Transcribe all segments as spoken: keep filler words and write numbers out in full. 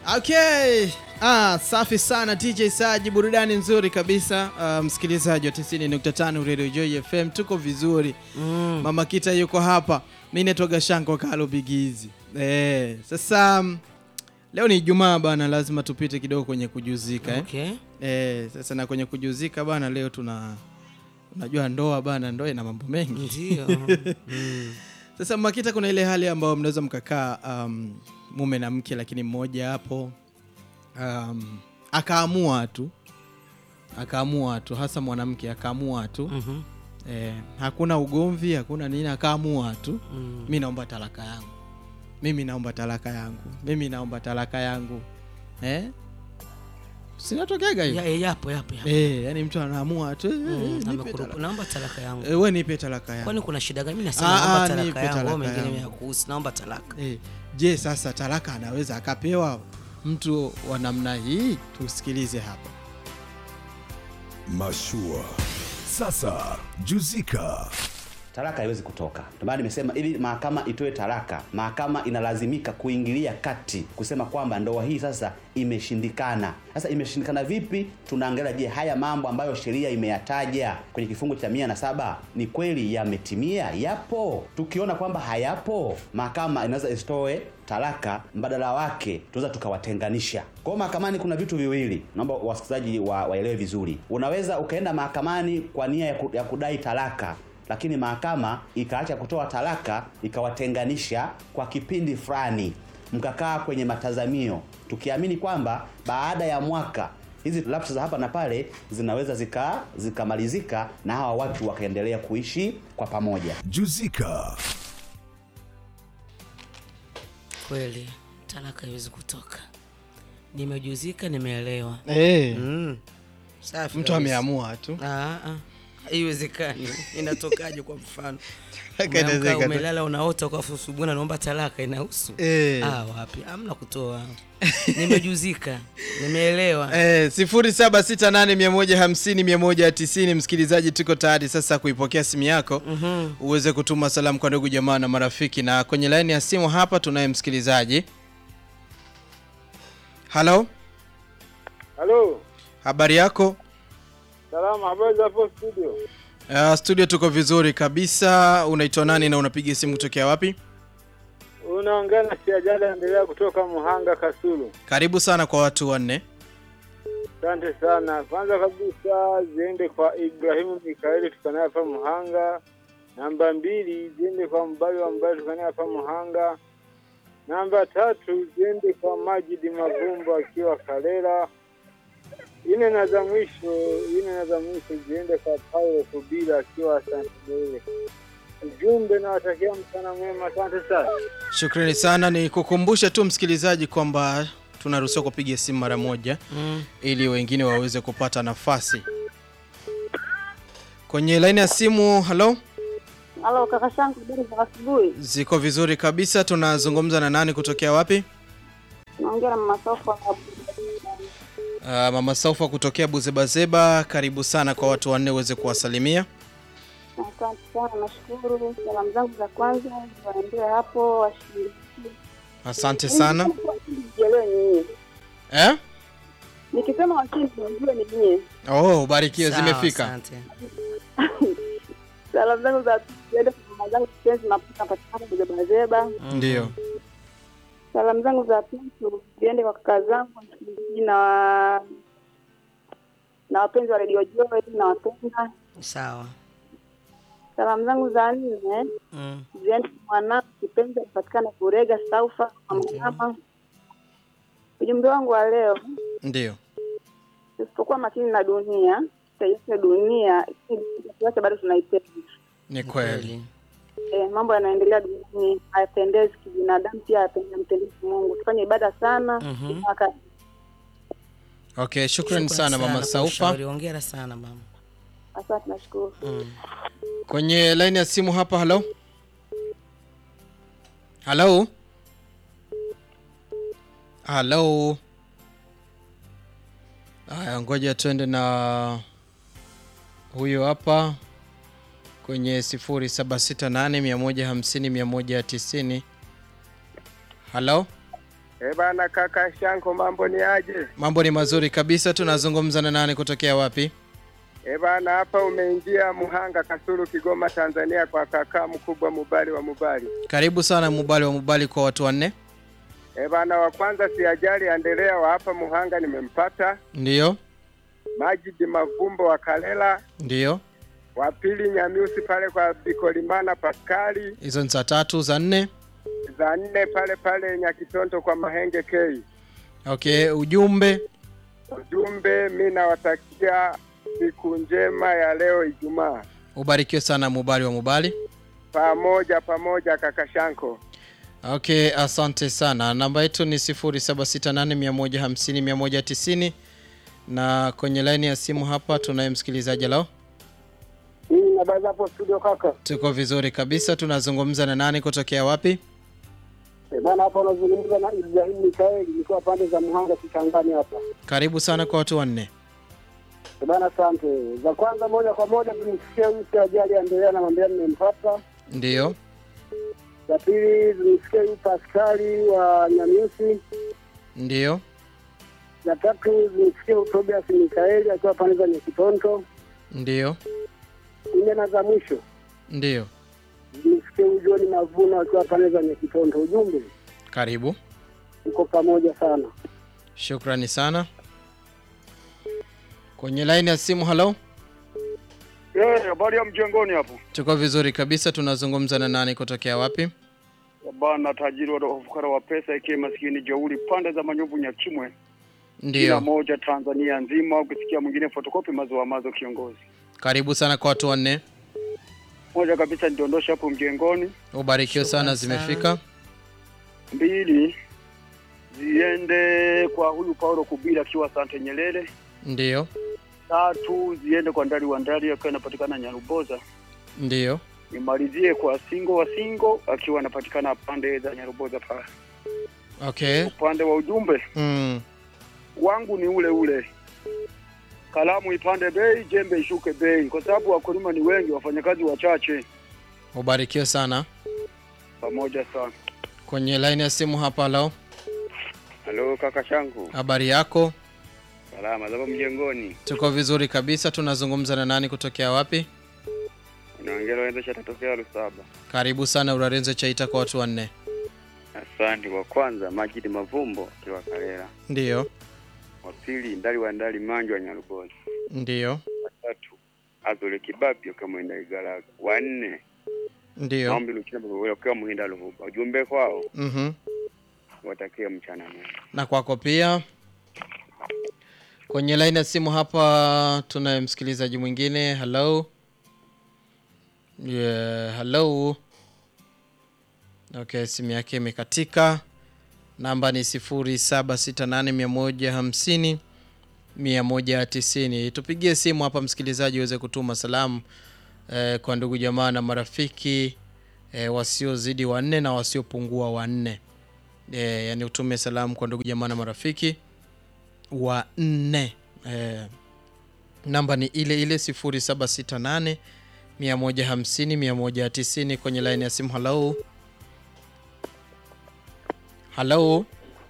Okay. Ah, safi sana D J Saji, burudani nzuri kabisa. Uh, msikilizaji wa tisini nukta tano Radio Joy F M, tuko vizuri. Mm. Mama Kita yuko hapa. Mimi naitwa Gashanko Kalo Bigizi. Eh, sasa leo ni Ijumaa bana, lazima tupite kidogo kwenye kujuzika eh. Okay. Eh, sasa na kwenye kujuzika bana leo tuna unajua ndoa bana, ndoa ina mambo mengi. Ndio. Mm. Sasa Mama Kita, kuna ile hali ambayo mnaweza mkakaa um, mume na mke, lakini mmoja hapo um, akaamua tu akaamua tu hasa mwanamke akaamua tu Mhm. eh, hakuna ugomvi, hakuna nini, akaamua tu Mm. mimi naomba talaka yangu, mimi naomba talaka yangu, mimi naomba talaka yangu eh, sinatokega hiyo Ya, yapo yapo yapo. eh, yani mtu anaamua tu eh, Mm, nipe amekurupu- talaka. naomba talaka yangu. Eh, wewe nipe talaka yangu. Kwani kuna shida gani? Mimi nasema Ah, naomba ah, talaka nipe yangu, talaka wewe mengine yangu. yakuhusu, naomba talaka. Eh, je, sasa talaka anaweza akapewa mtu wa namna hii? Tusikilize hapa. Mashua. Sasa juzika. Talaka haiwezi kutoka. Ndio maana nimesema ili mahakama itoe talaka, mahakama inalazimika kuingilia kati kusema kwamba ndoa hii sasa imeshindikana. Sasa imeshindikana vipi? Tunaangalia, je, haya mambo ambayo sheria imeyataja kwenye kifungu cha mia na saba ni kweli yametimia? Yapo? Tukiona kwamba hayapo, mahakama inaweza isitoe talaka, mbadala wake tunaweza tukawatenganisha. Kwa mahakamani kuna vitu viwili, naomba wasikilizaji wa, waelewe vizuri. Unaweza ukaenda mahakamani kwa nia ya, ku, ya kudai talaka, lakini mahakama ikaacha kutoa talaka, ikawatenganisha kwa kipindi fulani, mkakaa kwenye matazamio, tukiamini kwamba baada ya mwaka hizi lapses za hapa na pale zinaweza zika zikamalizika na hawa watu wakaendelea kuishi kwa pamoja. Juzika. Kweli talaka haiwezi kutoka. Nimejuzika, nimeelewa. Eh, Mm. Safi. mtu kabisa. ameamua tu. Ah ah. Haiwezekani. Inatokaje kwa mfano? Inawezekana. Umeamka, umelala unaota kwa asubuhi na naomba talaka, inahusu? Eh. Ah, wapi? Hamna kutoa. Nimejuzika. Nimeelewa. Eh, sifuri saba sita nane mia moja hamsini mia moja tisini. Msikilizaji, tuko tayari sasa kuipokea simu yako. Mhm. Uweze kutuma salamu kwa ndugu jamaa na marafiki, na kwenye line ya simu hapa tunaye msikilizaji. Hello? Halo, Habari yako? salama, habari za hapo studio? Uh, studio tuko vizuri kabisa. Unaitwa nani na unapiga simu kutokea wapi? Unaongea na Siajada, endelea kutoka Muhanga Kasulu. Karibu sana kwa watu wanne. Asante sana. Kwanza kabisa ziende kwa Ibrahimu Mikaeli, tukanaye hapa Muhanga. Namba mbili ziende kwa Mbali wa Mbali, tukanaye hapa Muhanga. Namba tatu ziende kwa Majidi Mavumba akiwa Kalela. Ine na za mwisho, ine na za mwisho ziende kwa Paulo Kubila akiwa Santibele. Ujumbe na watakia mchana mwema, asante sana. Shukrani sana. Ni kukumbusha tu msikilizaji kwamba tunaruhusiwa kupiga simu mara moja Mm. ili wengine waweze kupata nafasi. Kwenye line ya simu, hello? Halo kaka Shanku, habari za asubuhi. Ziko vizuri kabisa. Tunazungumza na nani kutokea wapi? Naongea na Mama Sofa. Uh, Mama Saufa kutokea Buzebazeba. Karibu sana kwa watu wanne uweze kuwasalimia. Asante sana, nashukuru. Salamu zangu za kwanza waambie hapo washiriki. Asante sana. Jielewe nyinyi. Eh? Nikisema washiriki nijue ni nyinyi. Oh, barikiwe, Sawa, zimefika. asante. Salamu zangu za ziende kwa mama zangu kipenzi napuka patikana Buzebazeba. Ndio. Salamu zangu za pili ziende kwa kaka zangu na na wapenzi wa Radio Joy na wapenda. Sawa. Salamu zangu za nne Mm. ziende kwa mwanangu kipenzi kupatikana Kurega Saufa mama. Ujumbe wangu wa leo, Ndio. usipokuwa makini na dunia, taifa dunia yote bado tunaipenda. Ni kweli. Eh, mambo yanaendelea duniani hayapendezi kibinadamu, pia hayapendezi Mungu. Tufanye ibada sana. Mhm. Wakati Okay, shukrani Shukrani sana Mama kwa Saufa. ushauri. Hongera sana mama. asante, nashukuru. Mm. Kwenye line ya simu hapa, hello? Hello? Hello? Aya, ngoja tuende na huyo hapa kwenye sifuri saba sita nane mia moja hamsini mia moja tisini. Hello? Eh bana kaka Shanko, mambo ni aje? Mambo ni mazuri kabisa. Tunazungumza na nani kutokea wapi? Eh bana hapa umeingia Muhanga Kasulu Kigoma Tanzania kwa kaka mkubwa Mubali wa Mubali. Karibu sana Mubali wa Mubali kwa watu wanne. Eh bana wa kwanza si ajali endelea wa hapa Muhanga nimempata. Ndiyo. Majidi Mavumbo wa Kalela. Ndiyo. Wa pili Nyamiusi pale kwa Bikolimana Paskali. Hizo ni saa tatu. Za nne? Za nne pale pale Nyakitonto kwa Mahenge K. Okay, ujumbe. Ujumbe mimi nawatakia siku njema ya leo Ijumaa. Ubarikiwe sana Mubali wa Mubali. Pamoja pamoja kaka Shanko. Okay, asante sana. Namba yetu ni sifuri saba sita nane moja hamsini mia moja tisini na kwenye line ya simu hapa tunaye msikilizaji lao. Hii nabaza hapo studio kaka. Tuko vizuri kabisa. Tunazungumza na nani kutokea wapi? Eh bana hapa unazungumza na Ibrahim Mikael nilikuwa pande za Muhanga Kitangani hapa. Karibu sana kwa watu wanne. Eh bana asante. Za kwanza moja kwa moja tumsikie mtu ajali endelea na mambo nimempata. Ndiyo. Ya pili tumsikie Paskali wa Nyamiusi. Ndiyo. Ya tatu tumsikie Tobias Mikael akiwa pande za Nyakitonto. Ndiyo. Nne na za mwisho. Ndiyo. Tumsikie Ujoni Mavuno akiwa pande za Nyakitonto. Ujumbe. Karibu. Uko pamoja sana. Shukrani sana. Kwenye line ya simu, hello. Eh, habari ya mjengoni hapo. Tuko vizuri kabisa. Tunazungumza na nani kutokea wapi? Bana tajiri wa ufukara wa pesa ikiwa maskini jeuri pande za Manyovu Nyakimwe. Ndiyo. Moja Tanzania nzima, ukisikia mwingine fotokopi mazo mazo kiongozi. Karibu sana kwa watu wanne. Moja kabisa nidondosha hapo mjengoni. Ubarikiwe sana, zimefika. Mbili ziende kwa huyu Paulo Kubila akiwa Sante Nyerere. Ndiyo. Tatu ziende kwa Ndali wa Ndali akiwa anapatikana Nyaruboza. Ndiyo. Nimalizie kwa Singo wa Singo akiwa anapatikana pande za Nyaruboza pale. Okay. Upande wa ujumbe Mm. wangu ni ule ule. Kalamu ipande bei, jembe ishuke bei, kwa sababu wakulima ni wengi, wafanyakazi wachache. Ubarikiwe sana. Pamoja sana. Kwenye line ya simu hapa, hello. Halo kaka Shangu. Habari yako? Salama, zaba mjengoni. Tuko vizuri kabisa. Tunazungumza na nani kutokea wapi? Unaongea wenda chatatokea Lusaba. Karibu sana Urarenze Chaita kwa watu wanne. Asante. Wa kwanza Majidi Mavumbo akiwa Kalela. Ndiyo. Wa pili Ndali wa Ndali Manjo wa Nyaruboza. Ndiyo. Wa tatu Azole Kibabi kama ina Igalaga. Wa nne Ndiyo. Maombi Lukina Bwela kwa Muhinda Luhuba. Ujumbe kwao. Mhm. Watakia mchana mwema. Na kwako pia. Kwenye line ya simu hapa tuna msikilizaji mwingine. Hello. Yeah, hello. Okay, simu yake imekatika. Namba ni sifuri saba sita nane moja hamsini mia moja tisini. Tupigie simu hapa msikilizaji uweze kutuma salamu eh, kwa ndugu jamaa na marafiki eh, wasiozidi wanne na wasiopungua wanne. Eh, yani utume salamu kwa ndugu jamaa na marafiki wa nne. Eh, namba ni ile ile sifuri saba sita nane moja hamsini mia moja tisini. Kwenye line ya simu. Hello. Hello.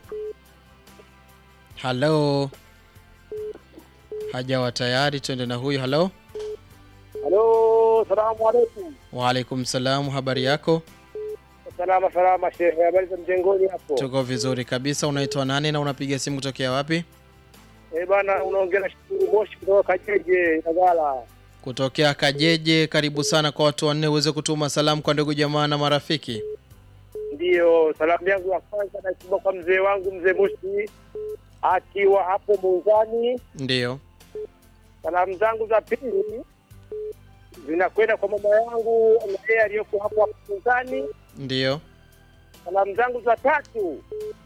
Hello. Hajawa tayari, twende na huyu. Hello. Halo, salamu alaykum. Wa alaikum salam, habari yako? Salama salama shehe, habari za mjengoni hapo? Tuko vizuri kabisa. Unaitwa nani na unapiga simu kutokea wapi? Eh bana, unaongea na Shukuru Moshi kutoka Kajeje, Tagala. Kutokea Kajeje. Karibu sana kwa watu wanne uweze kutuma salamu kwa ndugu jamaa na marafiki. Ndio, salamu yangu ya kwanza naituma kwa mzee wangu mzee Moshi akiwa hapo Muungani. Ndiyo. Salamu zangu za pili zinakwenda kwa mama yangu na yeye aliyoko hapo hapo Muungani. Ndiyo. Salamu zangu za tatu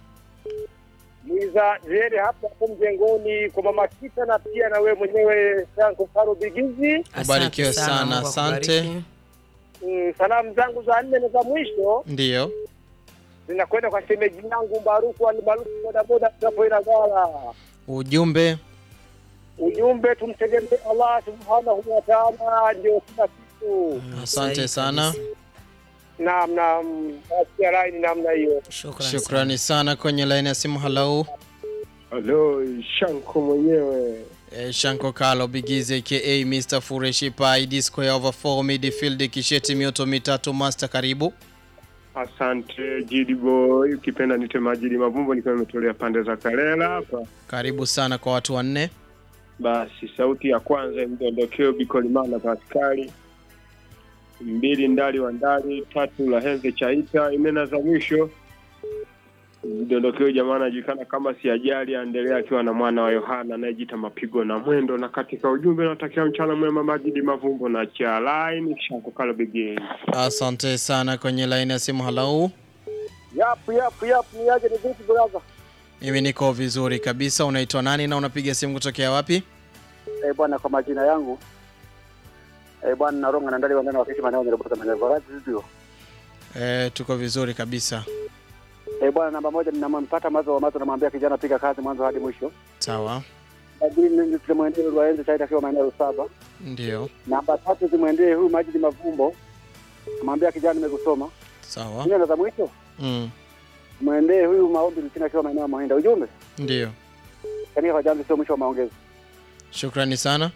Mwiza Jere hapo hapo mjengoni kwa mama Kita na pia na wewe mwenyewe Sanko Faro Bigizi. Ubarikiwe sana, asante. Mm, salamu zangu za nne na za mwisho Ndiyo. zinakwenda kwa shemeji yangu Baruku alibaruku boda boda hapo Ilagala. Ujumbe. Ujumbe tumtegemee Allah Subhanahu wa Ta'ala ndio kila kitu. Asante sana. Naam, naam, nasikia line namna hiyo. Shukrani. Shukrani sana. Kwenye line ya simu, hello. Hello, Shanko mwenyewe. Eh, Shanko Kalo Bigizi aka mister Fureshi Pai D square over four midfield Kisheti mioto mitatu master, karibu. Asante Jidi Boy, ukipenda nite Majidi Mavumbo, nikiwa nimetolea pande za Kalela hapa. Karibu sana kwa watu wanne. Basi sauti ya kwanza Mdondokeo Bikolimana Pascali, mbili Ndali wa Ndali, tatu la Henze Chaita, imena za mwisho Mdondokeo jamaa anajulikana kama si ajali, aendelea akiwa na mwana wa Yohana anayejiita Mapigo na Mwendo. Na katika ujumbe natakia mchana mwema Majidi Mavumbo na cha line Shanko Kalo Bigeni. Asante sana. Kwenye line ya simu, hello. Yapu yapu yapu ni aje, ni vipi brother? Mimi niko vizuri kabisa. Unaitwa nani na unapiga simu kutokea wapi? Eh bwana, kwa majina yangu eh bwana Naronga na Ndali wa Ndani wakati maneno nilipata maneno radio. Eh, tuko vizuri kabisa. Eh bwana, namba moja ninampata mazo wa mazo, namwambia kijana piga kazi mwanzo hadi mwisho. Sawa. Ndio tulimwendee Ruaenze Chaita kwa maeneo saba. Ndio. Namba tatu zimwendee huyu Majidi Mavumbo, namwambia kijana nimekusoma. Sawa. Ndio za mwisho. Mm. Mwendee huyu Maombi Lutina kwa maeneo Muhinda. Ujumbe? Ndio. Kani kwa jambo sio mwisho wa maongezi. Shukrani sana.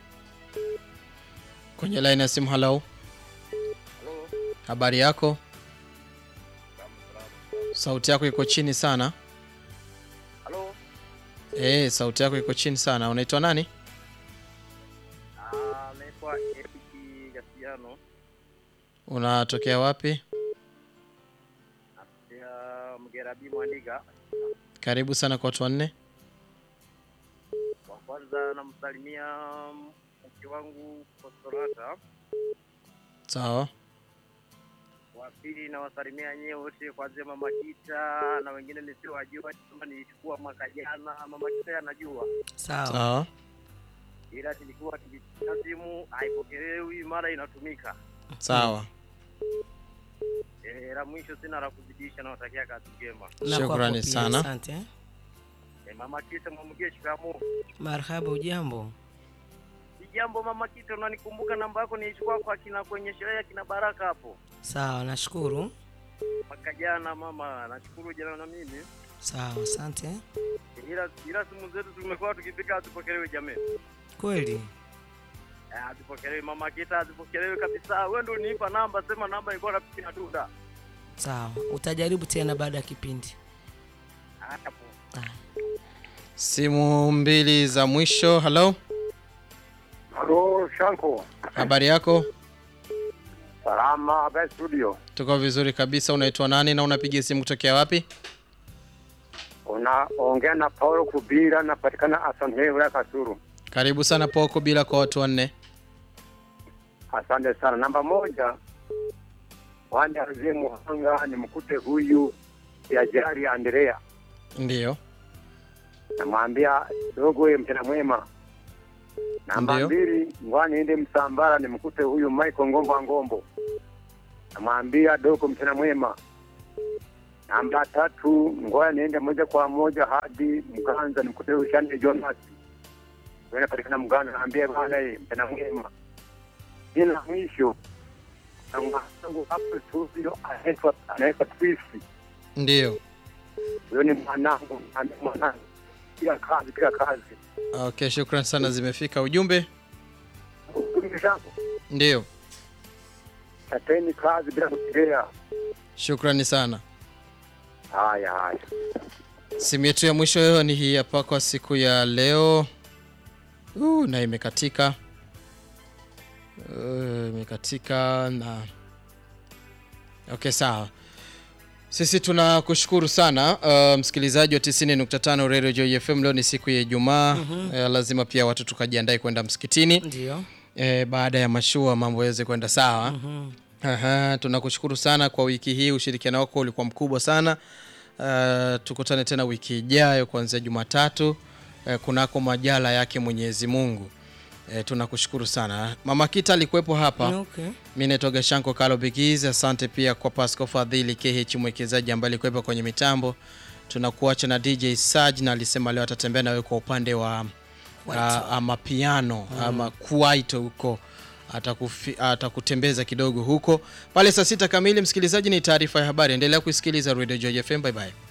Kwenye line ya simu, hello. Hello. Habari yako? Salamu. Sauti yako iko chini sana. Hello. Eh, sauti yako iko chini sana. Unaitwa nani? Ah, naitwa Epiki Gasiano. Unatokea wapi? Natia Mgerabi Mwandiga. Karibu sana kwa watu wanne. Kwa kwanza namsalimia mke wangu Kosorata. Sawa. Wa pili nawasalimia nyewe wote kuanzia Mama Kita na wengine nisiowajua kama nilichukua mwaka jana. Mama Kita anajua. Sawa. Sawa. Ila tulikuwa tukipiga simu haipokelewi, mara inatumika. Sawa. Eh, la mwisho sina la kuzidisha, nawatakia kazi njema. Na kwako Shukrani pia, sana. Asante. Eh? Eh, Mama Kita mwamugeshi kamo. Marhaba, ujambo? Jambo Mama Kita, unanikumbuka namba yako nilichukua kwa kina kwenye sherehe ya kina Baraka hapo. Sawa, nashukuru. Mwaka jana mama, nashukuru jana na mimi. Sawa, asante. Ila ila simu zetu tumekuwa tukifika hatupokelewi jamii. Kweli? Eh, hatupokelewi Mama Kita, hatupokelewi kabisa. Wewe ndio unipa namba, sema namba ilikuwa napiga duda. Sawa, utajaribu tena baada ya kipindi. Hapo. Ah. Simu mbili za mwisho, hello. Hello Shanko. Habari yako? Salama, hapa studio. Tuko vizuri kabisa. Unaitwa nani na unapiga simu kutokea wapi? Unaongea na Paulo Kubira, napatikana Asamheo ya Kasuru. Karibu sana Poko bila kwa watu wanne. Asante sana. Namba moja wanda azimu hanga ni mkute huyu ya Jari Andrea. Ndio. Namwambia dogo ye mchana mwema. Namba Ndiyo. mbili ngwani ende Msambara ni mkute huyu Michael Ngombo Ngombo. Namwambia dogo mchana mwema. Namba tatu ngwani ende moja kwa moja hadi Mganza ni mkute huyu Shani Jonas. Wena patikana Mganza, naambia bwana ye mchana mwema. Ina mwisho na mwanangu hapo studio anaitwa anaitwa Twisi. Ndio. Huyo ni mwanangu, ni mwanangu. Pia kazi, pia kazi. Okay, shukrani sana, zimefika ujumbe. Ujumbe. Ndio. Tateni kazi bila kutegea. Shukrani sana. Haya haya. Simu yetu ya mwisho ni hii hapa kwa siku ya leo. Uh, na imekatika. Uh, imekatika na okay, sawa. Sisi tunakushukuru sana uh, msikilizaji wa tisini nukta tano Radio Joy F M. Leo ni siku ya Ijumaa. Mm -hmm. uh, lazima pia watu tukajiandae kwenda msikitini. Ndio. Eh, baada ya mashua mambo yaweze kwenda sawa. Mhm. Aha, tunakushukuru sana kwa wiki hii, ushirikiano wako ulikuwa mkubwa sana. Uh, tukutane tena wiki ijayo kuanzia Jumatatu uh, kunako majala yake Mwenyezi Mungu. Uh, tunakushukuru sana. Mama Kita alikuwepo hapa. Okay. Mimi naitwa Gashanko Kalo Bigizi. Asante pia kwa Pasco Fadhili K H mwekezaji ambaye alikuwepo kwenye mitambo. Tunakuacha na D J Saj, na alisema leo atatembea nawe kwa upande wa uh, ama piano mm. ama kwaito huko atakufi, atakutembeza kidogo huko. Pale saa sita kamili msikilizaji ni taarifa ya habari. Endelea kusikiliza Radio Joy F M. Bye bye.